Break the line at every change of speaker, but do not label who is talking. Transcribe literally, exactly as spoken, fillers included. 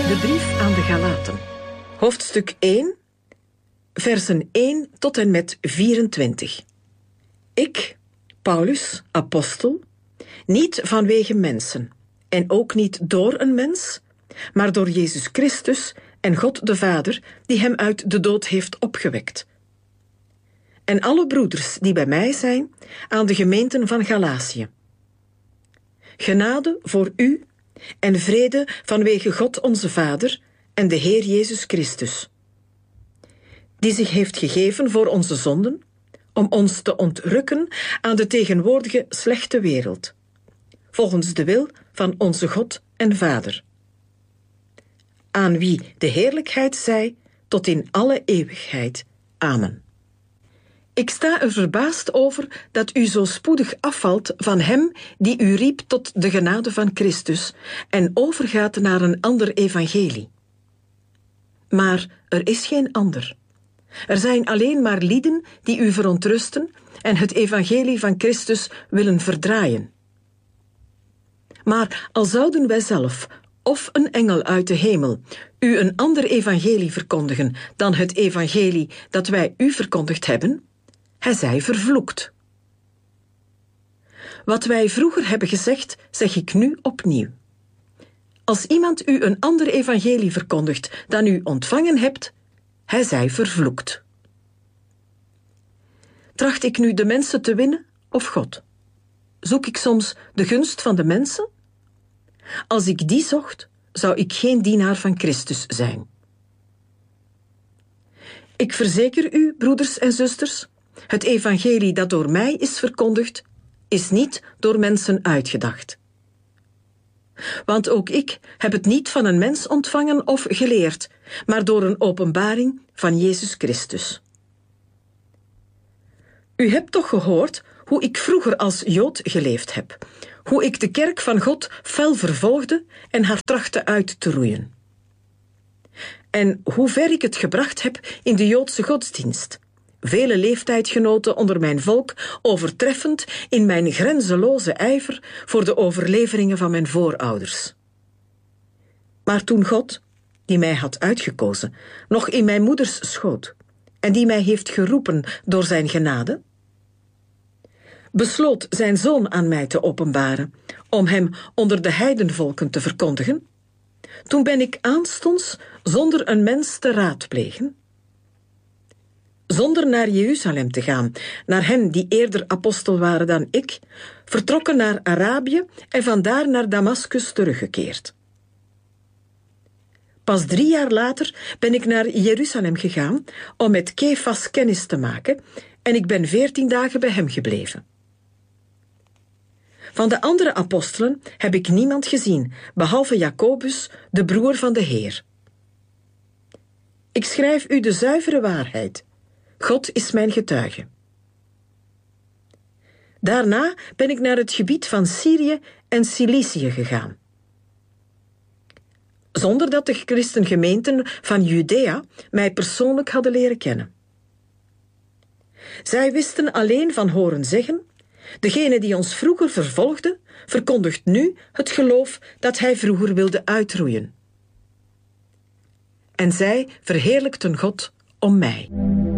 De brief aan de Galaten. Hoofdstuk één, versen één tot en met vierentwintig. Ik, Paulus, apostel, niet vanwege mensen, en ook niet door een mens, maar door Jezus Christus en God de Vader, die hem uit de dood heeft opgewekt. En alle broeders die bij mij zijn, aan de gemeenten van Galatië. Genade voor u en vrede vanwege God onze Vader en de Heer Jezus Christus, die zich heeft gegeven voor onze zonden, om ons te ontrukken aan de tegenwoordige slechte wereld, volgens de wil van onze God en Vader, aan wie de heerlijkheid zij tot in alle eeuwigheid. Amen. Ik sta er verbaasd over dat u zo spoedig afvalt van hem die u riep tot de genade van Christus en overgaat naar een ander evangelie. Maar er is geen ander. Er zijn alleen maar lieden die u verontrusten en het evangelie van Christus willen verdraaien. Maar al zouden wij zelf of een engel uit de hemel u een ander evangelie verkondigen dan het evangelie dat wij u verkondigd hebben, hij zij vervloekt. Wat wij vroeger hebben gezegd, zeg ik nu opnieuw. Als iemand u een ander evangelie verkondigt dan u ontvangen hebt, hij zij vervloekt. Tracht ik nu de mensen te winnen of God? Zoek ik soms de gunst van de mensen? Als ik die zocht, zou ik geen dienaar van Christus zijn. Ik verzeker u, broeders en zusters, het evangelie dat door mij is verkondigd, is niet door mensen uitgedacht. Want ook ik heb het niet van een mens ontvangen of geleerd, maar door een openbaring van Jezus Christus. U hebt toch gehoord hoe ik vroeger als Jood geleefd heb, hoe ik de kerk van God fel vervolgde en haar trachtte uit te roeien. En hoe ver ik het gebracht heb in de Joodse godsdienst, vele leeftijdgenoten onder mijn volk overtreffend in mijn grenzeloze ijver voor de overleveringen van mijn voorouders. Maar toen God, die mij had uitgekozen, nog in mijn moeders schoot en die mij heeft geroepen door zijn genade, besloot zijn zoon aan mij te openbaren, om hem onder de heidenvolken te verkondigen, toen ben ik aanstonds, zonder een mens te raadplegen, zonder naar Jeruzalem te gaan, naar hen die eerder apostel waren dan ik, vertrokken naar Arabië en vandaar naar Damaskus teruggekeerd. Pas drie jaar later ben ik naar Jeruzalem gegaan om met Kefas kennis te maken en ik ben veertien dagen bij hem gebleven. Van de andere apostelen heb ik niemand gezien, behalve Jacobus, de broer van de Heer. Ik schrijf u de zuivere waarheid. God is mijn getuige. Daarna ben ik naar het gebied van Syrië en Cilicië gegaan. Zonder dat de christengemeenten van Judea mij persoonlijk hadden leren kennen. Zij wisten alleen van horen zeggen: degene die ons vroeger vervolgde, verkondigt nu het geloof dat hij vroeger wilde uitroeien. En zij verheerlijkten God om mij.